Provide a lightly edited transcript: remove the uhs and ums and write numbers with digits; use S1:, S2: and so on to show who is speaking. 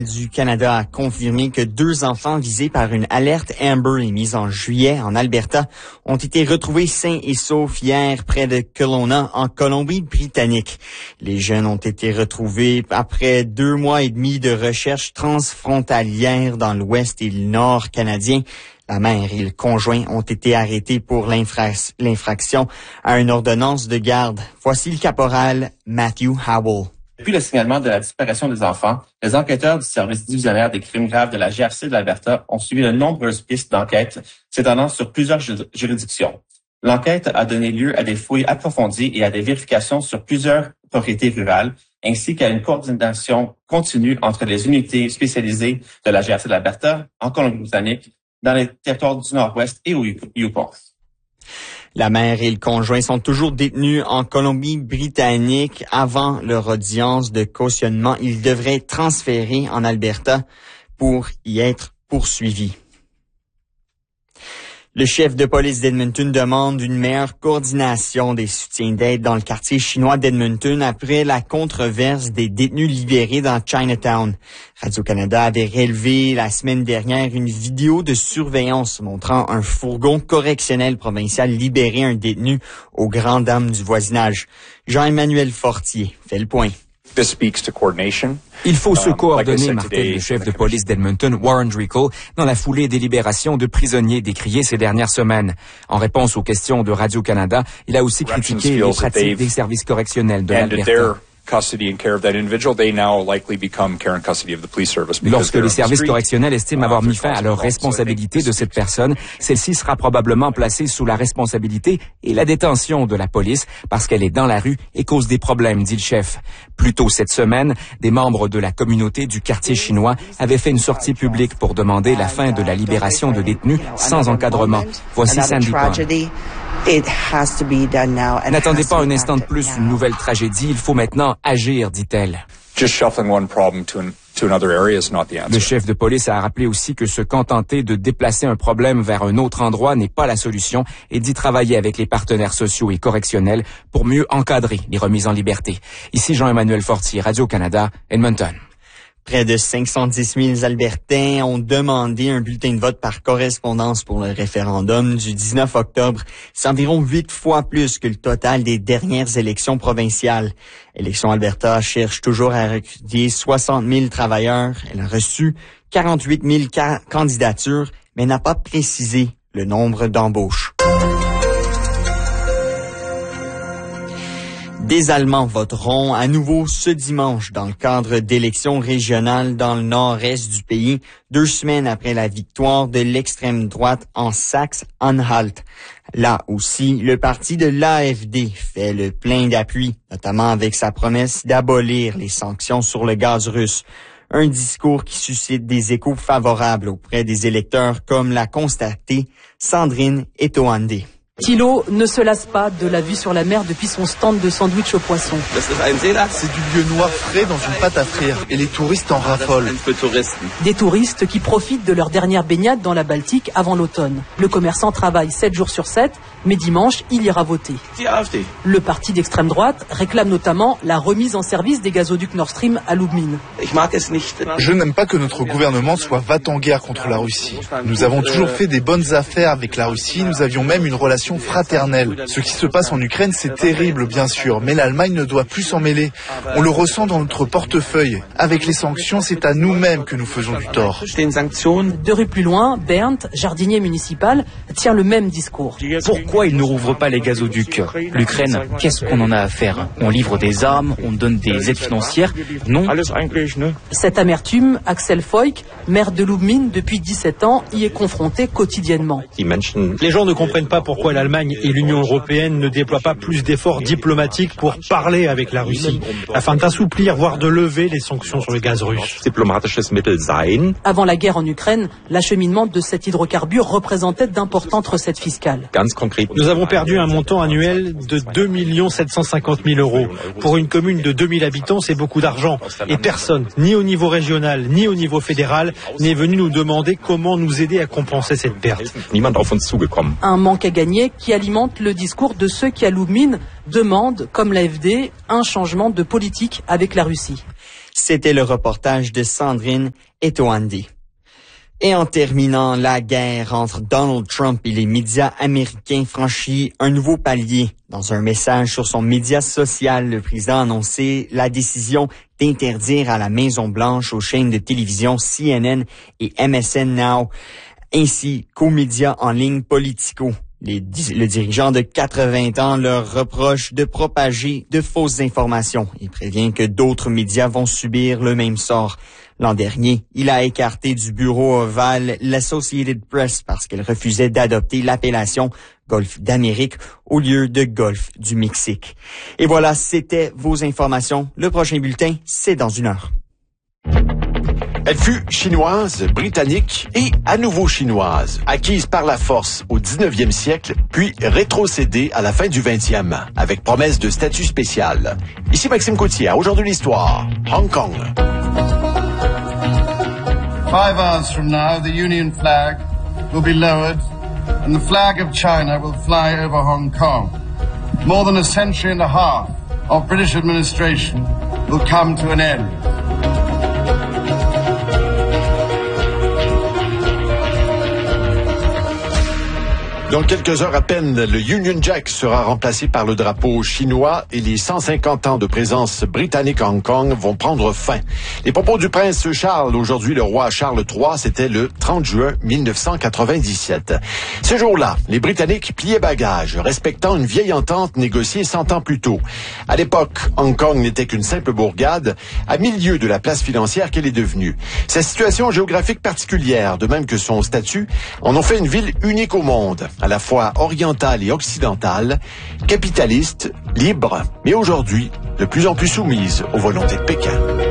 S1: Du Canada a confirmé que 2 enfants visés par une alerte Amber émise en juillet en Alberta ont été retrouvés sains et saufs hier près de Kelowna en Colombie-Britannique. Les jeunes ont été retrouvés après 2 mois et demi de recherche transfrontalière dans l'ouest et le nord canadien. La mère et le conjoint ont été arrêtés pour l'infraction à une ordonnance de garde. Voici le caporal Matthew Howell.
S2: Depuis le signalement de la disparition des enfants, les enquêteurs du service divisionnaire des crimes graves de la GRC de l'Alberta ont suivi de nombreuses pistes d'enquête s'étendant sur plusieurs juridictions. L'enquête a donné lieu à des fouilles approfondies et à des vérifications sur plusieurs propriétés rurales, ainsi qu'à une coordination continue entre les unités spécialisées de la GRC de l'Alberta en Colombie-Britannique, dans les territoires du Nord-Ouest et au Yukon.
S1: La mère et le conjoint sont toujours détenus en Colombie-Britannique. Avant leur audience de cautionnement, ils devraient être transférés en Alberta pour y être poursuivis. Le chef de police d'Edmonton demande une meilleure coordination des soutiens d'aide dans le quartier chinois d'Edmonton après la controverse des détenus libérés dans Chinatown. Radio-Canada avait relevé la semaine dernière une vidéo de surveillance montrant un fourgon correctionnel provincial libérer un détenu aux grandes dames du voisinage. Jean-Emmanuel Fortier fait le point.
S3: Il faut se coordonner, martèle le chef de police d'Edmonton, Warren Driscoll, dans la foulée des libérations de prisonniers décriées ces dernières semaines. En réponse aux questions de Radio-Canada, il a aussi critiqué les pratiques des services correctionnels de l'Alberta. Lorsque les services correctionnels estiment avoir mis fin à leur responsabilité de cette personne, celle-ci sera probablement placée sous la responsabilité et la détention de la police parce qu'elle est dans la rue et cause des problèmes, dit le chef. Plus tôt cette semaine, des membres de la communauté du quartier chinois avaient fait une sortie publique pour demander la fin de la libération de détenus sans encadrement. Voici Sandy Pond. N'attendez pas un instant de plus une nouvelle tragédie, il faut maintenant agir, dit-elle. Le chef de police a rappelé aussi que se contenter de déplacer un problème vers un autre endroit n'est pas la solution et dit travailler avec les partenaires sociaux et correctionnels pour mieux encadrer les remises en liberté. Ici Jean-Emmanuel Fortier, Radio-Canada, Edmonton.
S1: Près de 510 000 Albertains ont demandé un bulletin de vote par correspondance pour le référendum du 19 octobre. C'est environ 8 fois plus que le total des dernières élections provinciales. Élections Alberta cherche toujours à recruter 60 000 travailleurs. Elle a reçu 48 000 candidatures, mais n'a pas précisé le nombre d'embauches. Des Allemands voteront à nouveau ce dimanche dans le cadre d'élections régionales dans le nord-est du pays, 2 semaines après la victoire de l'extrême droite en Saxe-Anhalt. Là aussi, le parti de l'AfD fait le plein d'appui, notamment avec sa promesse d'abolir les sanctions sur le gaz russe. Un discours qui suscite des échos favorables auprès des électeurs, comme l'a constaté Sandrine Etoandé.
S4: Thilo ne se lasse pas de la vue sur la mer depuis son stand de sandwich au poisson.
S5: C'est du vieux noir frais dans une pâte à frire et les touristes en raffolent.
S4: Des touristes qui profitent de leur dernière baignade dans la Baltique avant l'automne. Le commerçant travaille 7 jours sur 7, mais dimanche, il ira voter. Le parti d'extrême droite réclame notamment la remise en service des gazoducs Nord Stream à Lubmin.
S5: Je n'aime pas que notre gouvernement soit va-t-en-guerre contre la Russie. Nous avons toujours fait des bonnes affaires avec la Russie, nous avions même une relation fraternelle. Ce qui se passe en Ukraine, c'est terrible, bien sûr, mais l'Allemagne ne doit plus s'en mêler. On le ressent dans notre portefeuille. Avec les sanctions, c'est à nous-mêmes que nous faisons du tort.
S4: 2 rues plus loin, Bernd, jardinier municipal, tient le même discours.
S6: Pourquoi ils ne rouvrent pas les gazoducs? L'Ukraine, qu'est-ce qu'on en a à faire? On livre des armes, on donne des aides financières? Non.
S4: Cette amertume, Axel Foyk, maire de Lubmin depuis 17 ans, y est confronté quotidiennement.
S7: Les gens ne comprennent pas pourquoi l'Allemagne et l'Union européenne ne déploient pas plus d'efforts diplomatiques pour parler avec la Russie, afin d'assouplir, voire de lever les sanctions sur le gaz russe.
S4: Avant la guerre en Ukraine, l'acheminement de cet hydrocarbure représentait d'importantes recettes fiscales.
S7: Nous avons perdu un montant annuel de 2 750 000 euros. Pour une commune de 2000 habitants, c'est beaucoup d'argent. Et personne, ni au niveau régional, ni au niveau fédéral, n'est venu nous demander comment nous aider à compenser cette perte.
S4: Un manque à gagner qui alimente le discours de ceux qui, à Lubmin, demandent, comme l'AfD, un changement de politique avec la Russie.
S1: C'était le reportage de Sandrine Etoandi. Et en terminant, la guerre entre Donald Trump et les médias américains franchit un nouveau palier. Dans un message sur son média social, le président a annoncé la décision d'interdire à la Maison-Blanche aux chaînes de télévision CNN et MSN Now, ainsi qu'aux médias en ligne Politico. Le dirigeant de 80 ans leur reproche de propager de fausses informations et prévient que d'autres médias vont subir le même sort. L'an dernier, il a écarté du bureau ovale l'Associated Press parce qu'elle refusait d'adopter l'appellation Golfe d'Amérique au lieu de Golfe du Mexique. Et voilà, c'était vos informations. Le prochain bulletin, c'est dans 1 heure.
S8: Elle fut chinoise, britannique et à nouveau chinoise, acquise par la force au 19e siècle, puis rétrocédée à la fin du 20e, avec promesse de statut spécial. Ici Maxime Coutier, à Aujourd'hui l'Histoire, Hong Kong.
S9: 5 hours from now, the Union flag will be lowered and the flag of China will fly over Hong Kong. More than a century and a half of British administration will come to an end.
S8: Dans quelques heures à peine, le Union Jack sera remplacé par le drapeau chinois et les 150 ans de présence britannique à Hong Kong vont prendre fin. Les propos du prince Charles, aujourd'hui le roi Charles III, c'était le 30 juin 1997. Ce jour-là, les Britanniques pliaient bagages, respectant une vieille entente négociée 100 ans plus tôt. À l'époque, Hong Kong n'était qu'une simple bourgade, à 1000 lieues de la place financière qu'elle est devenue. Sa situation géographique particulière, de même que son statut, en ont fait une ville unique au monde, à la fois orientale et occidentale, capitaliste, libre, mais aujourd'hui de plus en plus soumise aux volontés de Pékin.